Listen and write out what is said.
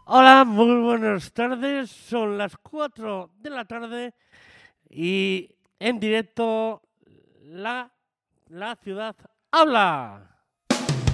Hola, muy buenas tardes. Son las 4 de la tarde y en directo la ciudad habla.